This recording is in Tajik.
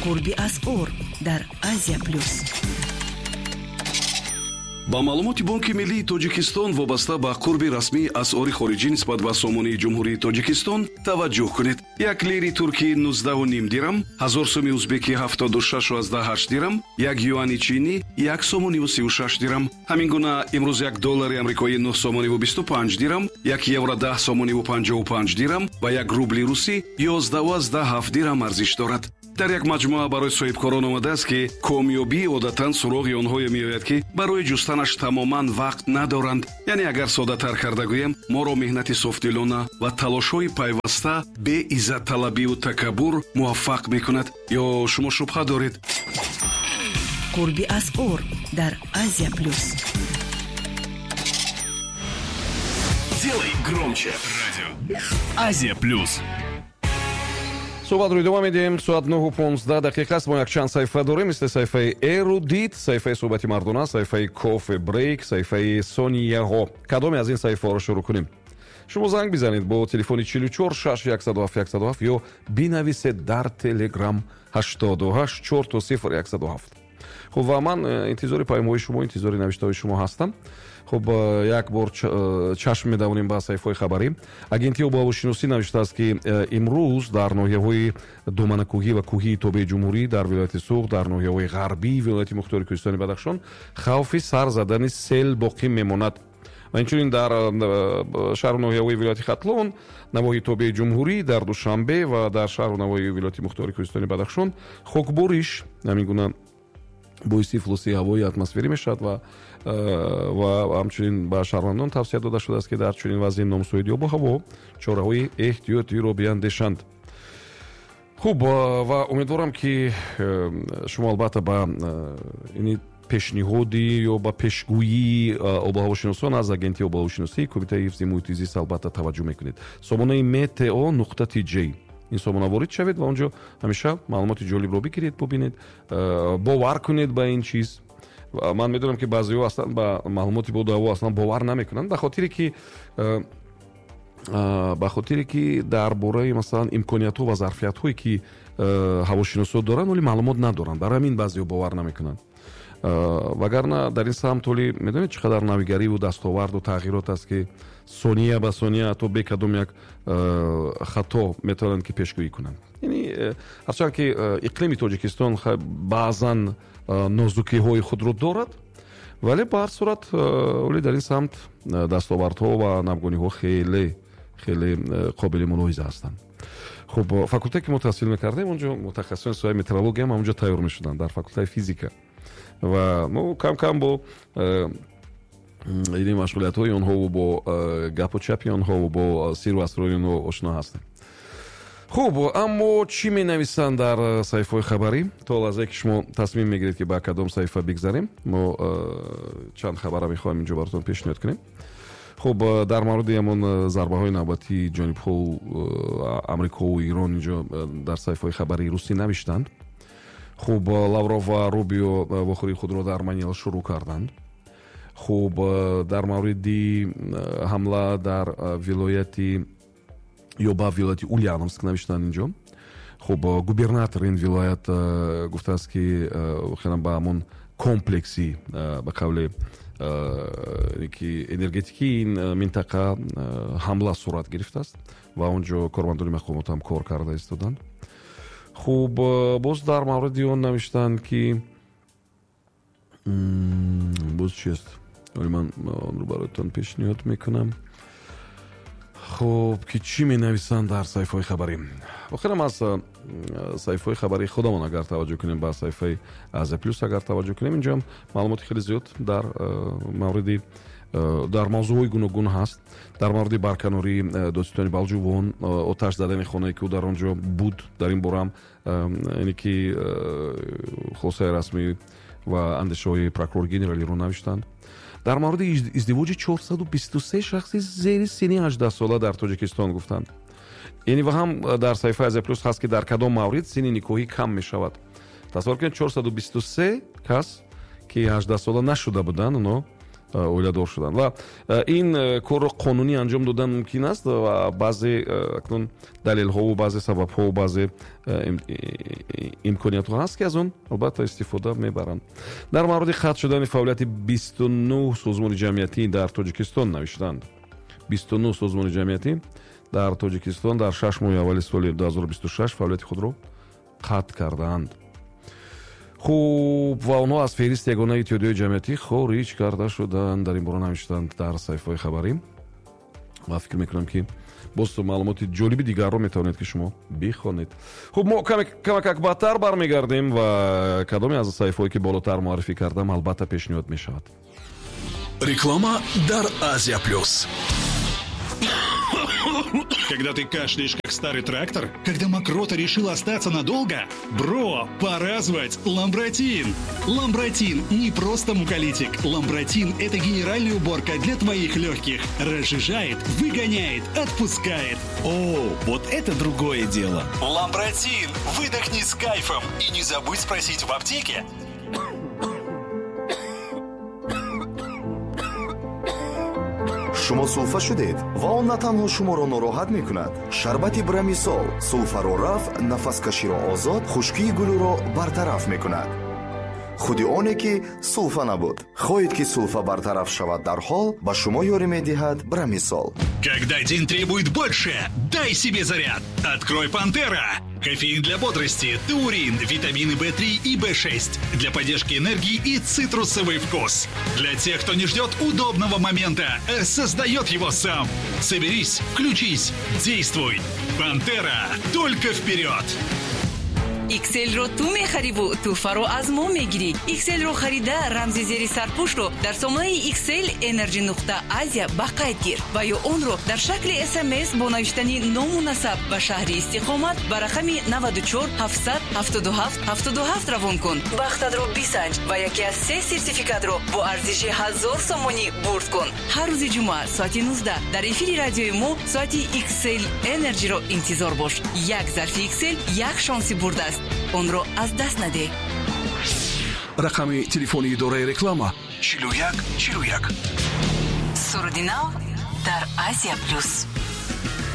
قربی اسعار در آسیا پلوس. با معلومات بانک ملی تاجیکستان وابسته به قرب رسمی اسعار خارجی نسبت به سامانه جمهوری تاجیکستان توجه کنید. یک لیری ترکی 19.5 درم، 1000 سوم ازبکی 76.8 درم، یک یوانی چینی 1.36 درم. همین گونه امروز یک دلار آمریکایی 9.25 درم، یک یورو 10.55 درم و یک روبل روسی 11.7 درم ارزش دارد. در یک مجموعه برای صاحبکاران آمده است که کامیابی عادتاً سراغ آنها میآید که برای جستنش تماماً وقت ندارند. یعنی اگر ساده تر کرده گویم، ما را مهنت صافدلانه و تلاش‌های پیوسته به عزت طلبی و تکبر موفق میکند. یا شما شبهه دارید؟ قربی اسعار در آسیا پلوس. Делай громче. Радио Азия Плюс. صحبت روی دوام میدیم. ساعت 9:15 دقیقه است. ما یک چند صفحه داریم، مثل صفحه ایرودیت، صفحه صحبت مردانه، صفحه کافه بریک، صفحه سونیا ها. کدامی از این صفحه رو شروع کنیم؟ شما زنگ بزنید با تلفن 44 6 107 یا بنویسید در تلگرام 88 4 107. خب و من انتظار پیام‌های شما، انتظار نوشته‌های شما هستم. خب یک بار چشم می‌دوانیم به صفحه خبری. агентия ҳавошиносӣ навишта аст ки имрӯз дар ноҳияҳои доманакӯҳӣ ва кӯҳии тобеи ҷумҳурӣ дар вилояти суғ, дар ноҳияҳои ғарбии вилояти мухтори кӯҳистони Бадахшон хавфи сар задани сел боқӣ мемонад. ва инчунин дар шаҳру ноҳияҳои вилояти хатлон, навоҳии тобеи ҷумҳурӣ, дар душанбе ва дар шаҳру навоҳии вилояти мухтори кӯҳистони Бадахшон хокбориш ҳамин гуна боиси ifлоси ҳавои атмосферӣ мешавад ва ҳамчунин ба шаҳрвандон тавсия дода шудааст ки дар чунин вазъи номусоиди обу ҳаво чораҳои эҳтиётиро биандешанд. хуб, ва умедворам ки шумо албатта ба ини пешниҳоди ё ба пешгӯии обуҳавошиносон аз агентияи обуҳавошиносии кумитаи ҳифзи муҳити зист албатта таваҷҷӯҳ мекунед. сомонаи meteo.j ин сомона ворид шавед ва онҷо ҳамеша маълумоти ҷолибро бигиред, бубинед, бовар кунед ба ин чиз. ман медонам ки баъзеҳо аслан ба маълумоти боду ҳаво аслан бовар намекунанд, ба хотире ки дар бораи масалан имкониятҳо ва зарфиятҳое ки ҳавошиносо доранд вале маълумот надоранд, барои ҳамин баъзеҳо бовар намекунанд. вагарна дар ин самт ҳоли медонед чӣ қадар навигариву дастоварду тағйирот аст ки сония ба сония ҳатто бе кадом як хато метавонанд ки пешгӯӣ кунанд. яъни ҳарчанд ки иқлими тоҷикистон баъзан нозукиҳои худро дорад, вале ба ҳар сурат вале дар ин самт дастовардҳо ва навгониҳо хеле қобили мулоҳиза ҳастанд. хуб, факултае ки мо таҳсил мекардем, онҷо мутахассисони соҳаи метеорология ҳам онҷо тайёр мешуданд дар факултаи физика ва мо кам бо ини машғулиятҳои онҳову бо гапу чапи онҳову бо сиру асрори онҳо ошно ҳастем. хуб, аммо чӣ менависанд дар саҳифаҳои хабарӣ? то лаҳзае ки шумо тасмим мегиред ки ба кадом саҳифа бигзарем, мо чанд хабара мехоҳем инҷо баротон пешниҳод кунем. хуб, дар мавриди ҳамон зарбаҳои навбатии ҷонибҳоу амрикову ирон инҷо дар саҳифаҳои хабари русӣ навиштанд. хуб, лавров ва рубио вохӯрии худро дар манила шурӯъ карданд. хуб, дар мавриди ҳамла дар вилояти ё ба вилояти Ульяновск навиштанд инҷо. хуб, губернатор ин вилоят гуфтааст ки хеле ба ҳамон комплекси ба қавли ки энергетикии ин минтақа ҳамла сурат гирифтааст ва онҷо кормандони мақомот ҳам кор карда истоданд. хуб, боз дар мавриди он навиштанд ки боз чист, вале ман онро бароятон пешниҳод мекунам. хуб, ки чӣ менависанд дар саҳифаҳои хабарӣ? охирам аз саҳифаҳои хабарии худамон агар таваҷҷӯҳ кунем, ба саҳифаи Азия Плюс агар таваҷҷӯҳ кунем, инҷо ҳам маълумоти хеле зиёд дар мавриди дар мавзӯъҳои гуногун ҳаст. дар мавриди барканории додситони Балҷувон, оташ задани хонае ки ӯ дар он ҷо буд, дар ин бора ҳам яъне ки хулосаи расмӣ ва андешаҳои прокурори генералиро навиштанд. дар мавриди издивоҷи 423 шахси зери синни 18 сола дар Тоҷикистон гуфтанд. яъне ва ҳам дар саҳифаи Азия Плюс ҳаст ки дар кадом маврид синни никоҳӣ кам мешавад. тасаввур кунед 423 кас ки 18 сола нашуда буданд, оно оиладор шуданд ва ин корро қонунӣ анҷом додан мумкин аст ва баъзе акнун далелҳову баъзе сабабҳову баъзе имкониятҳо ҳаст ки аз он албатта истифода мебаранд. дар мавриди қатъ шудани фаъолияти 29 созмони ҷамъиятӣ дар тоҷикистон навиштанд. 29 созмони ҷамъиятӣ дар тоҷикистон дар 6 моҳи аввали соли 2026 фаъолияти худро қатъ кардаанд. хуб ва онҳо аз феҳристи ягонаи иттиҳодиёи ҷамъиятӣ хориҷ карда шуданд. дар ин бора навиштанд дар саҳифаҳои хабарӣ ва фикр мекунам ки боз маълумоти ҷолиби дигарро метавонед ки шумо бихонед. хуб мо камакак баъдтар бармегардем ва кадоме аз саҳифаҳое ки болотар муаррифӣ кардам албатта пешниҳод мешавад. Реклама дар Азия Плюс. Когда ты кашляешь, как старый трактор? Когда мокрота решила остаться надолго? Бро, пора звать Ламбротин. Ламбротин не просто муколитик. Ламбротин – это генеральная уборка для твоих легких. Разжижает, выгоняет, отпускает. О, вот это другое дело. Ламбротин. Выдохни с кайфом. И не забудь спросить в аптеке. шумо сулфа шудед ва он на танҳо шуморо нороҳат мекунад. шарбати брамисол сулфаро раф, нафаскаширо озод, хушкии гулӯро бартараф мекунад. худи оне ки сулфа набуд. хоҳед ки сулфа бартараф шавад дар ҳол, ба шумо ёрӣ медиҳад брамисол. Когда день требует больше, дай себе заряд. Открой Пантера. Кофеин для бодрости, таурин, витамины В3 и В6. Для поддержки энергии и цитрусовый вкус. Для тех, кто не ждет удобного момента, создает его сам. Соберись, включись, действуй. Пантера. Только вперед. XL-ро ту мехариву туҳфаро аз мо мегирӣ. XL-ро харида рамзи зери сарпӯшро дар сомонаи XL Energy.Asia ба қайд гир ва ё онро дар шакли SMS бо навиштани ному насаб ва шаҳри истиқомат ба рақами 94 700 77 77 равон кун. Бахтатро бисанҷ ва яке аз 3 сертификатро бо арзиши 1000 сомонӣ бурд кун. ҳар рӯзи ҷумъа соати 19 дар эфири радиои мо соати XL Energy-ро интизор бош. як зарфи XL як шонси бурд аст. онро аз даст надеҳ. Рақами телефони идораи реклама 41 41. Сурдинав дар Азия Плюс.